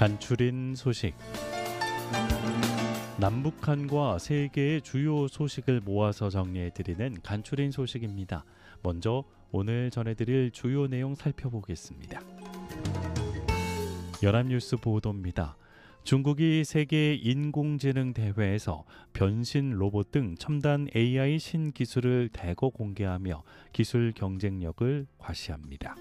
간추린 소식. 남북한과 세계의 주요 소식을 모아서 정리해드리는 간추린 소식입니다. 먼저 오늘 전해드릴 주요 내용 살펴보겠습니다. 연합뉴스 보도입니다. 중국이 세계 인공지능 대회에서 변신 로봇 등 첨단 AI 신기술을 대거 공개하며 기술 경쟁력을 과시합니다.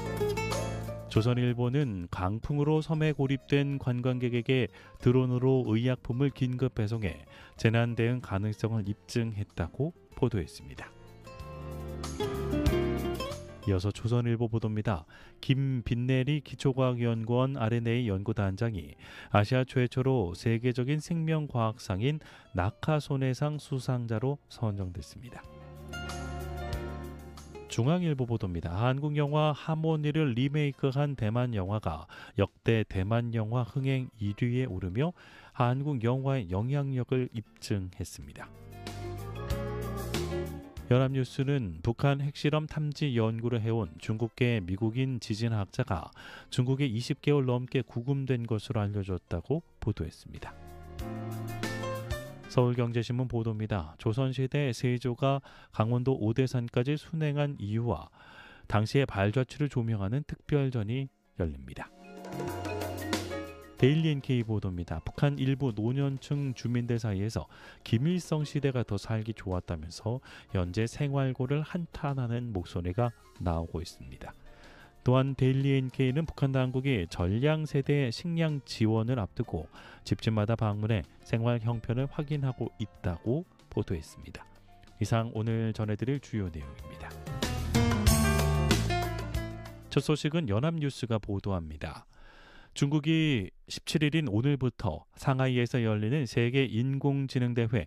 조선일보는 강풍으로 섬에 고립된 관광객에게 드론으로 의약품을 긴급 배송해 재난 대응 가능성을 입증했다고 보도했습니다. 이어서 조선일보 보도입니다. 김빈내리 기초과학연구원 R&A 연구단장이 아시아 최초로 세계적인 생명과학상인 낙하손해상 수상자로 선정됐습니다. 중앙일보 보도입니다. 한국 영화 하모니를 리메이크한 대만 영화가 역대 대만 영화 흥행 1위에 오르며 한국 영화의 영향력을 입증했습니다. 연합뉴스는 북한 핵실험 탐지 연구를 해온 중국계 미국인 지진학자가 중국에 20개월 넘게 구금된 것으로 알려졌다고 보도했습니다. 서울경제신문 보도입니다. 조선시대 세조가 강원도 오대산까지 순행한 이유와 당시의 발자취를 조명하는 특별전이 열립니다. 데일리 NK 보도입니다. 북한 일부 노년층 주민들 사이에서 김일성 시대가 더 살기 좋았다면서 현재 생활고를 한탄하는 목소리가 나오고 있습니다. 또한 데일리 NK는 북한 당국이 전량세대 식량 지원을 앞두고 집집마다 방문해 생활 형편을 확인하고 있다고 보도했습니다. 이상 오늘 전해드릴 주요 내용입니다. 첫 소식은 연합뉴스가 보도합니다. 중국이 17일인 오늘부터 상하이에서 열리는 세계 인공지능 대회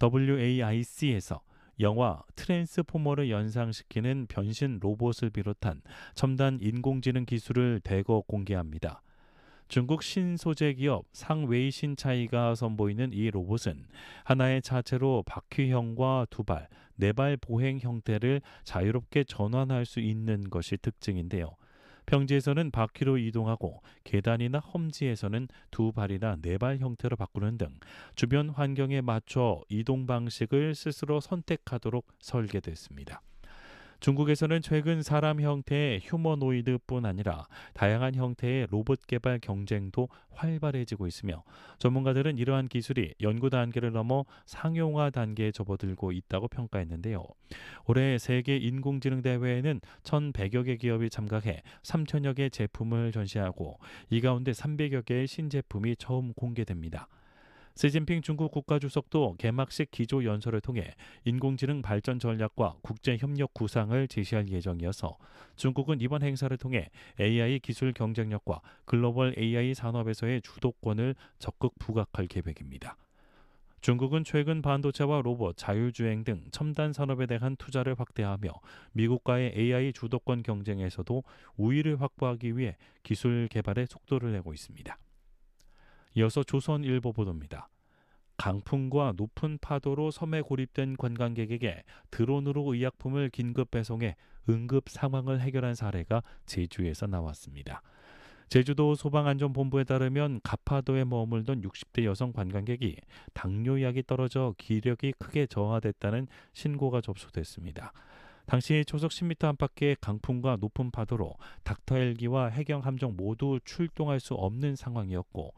WAIC에서 영화 트랜스포머를 연상시키는 변신 로봇을 비롯한 첨단 인공지능 기술을 대거 공개합니다. 중국 신소재 기업 상웨이신차이가 선보이는 이 로봇은 하나의 차체로 바퀴형과 두발, 네발 보행 형태를 자유롭게 전환할 수 있는 것이 특징인데요. 평지에서는 바퀴로 이동하고 계단이나 험지에서는 두 발이나 네 발 형태로 바꾸는 등 주변 환경에 맞춰 이동 방식을 스스로 선택하도록 설계됐습니다. 중국에서는 최근 사람 형태의 휴머노이드뿐 아니라 다양한 형태의 로봇 개발 경쟁도 활발해지고 있으며 전문가들은 이러한 기술이 연구 단계를 넘어 상용화 단계에 접어들고 있다고 평가했는데요. 올해 세계 인공지능 대회에는 1,100여 개 기업이 참가해 3,000여 개 제품을 전시하고 이 가운데 300여 개의 신제품이 처음 공개됩니다. 시진핑 중국 국가주석도 개막식 기조 연설을 통해 인공지능 발전 전략과 국제협력 구상을 제시할 예정이어서 중국은 이번 행사를 통해 AI 기술 경쟁력과 글로벌 AI 산업에서의 주도권을 적극 부각할 계획입니다. 중국은 최근 반도체와 로봇, 자율주행 등 첨단 산업에 대한 투자를 확대하며 미국과의 AI 주도권 경쟁에서도 우위를 확보하기 위해 기술 개발에 속도를 내고 있습니다. 이어서 조선일보 보도입니다. 강풍과 높은 파도로 섬에 고립된 관광객에게 드론으로 의약품을 긴급 배송해 응급 상황을 해결한 사례가 제주에서 나왔습니다. 제주도 소방안전본부에 따르면 가파도에 머물던 60대 여성 관광객이 당뇨약이 떨어져 기력이 크게 저하됐다는 신고가 접수됐습니다. 당시 초속 10m 안팎의 강풍과 높은 파도로 닥터 헬기와 해경 함정 모두 출동할 수 없는 상황이었고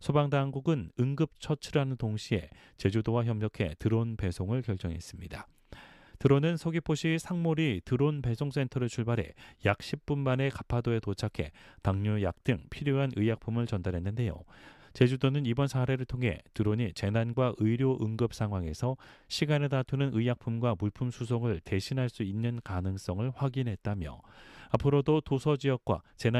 소방당국은 응급 처치라는 동시에 제주도와 협력해 드론 배송을 결정했습니다. 드론은 서귀포시 상몰이 드론 배송센터를 출발해 약 10분 만에 가파도에 도착해 당뇨약 등 필요한 의약품을 전달했는데요. 제주도는 이번 사례를 통해 드론이 재난과 의료 응급 상황에서 시간을 다투는 의약품과 물품 수송을 대신할 수 있는 가능성을 확인했다며 앞으로도 도서 지역과 재난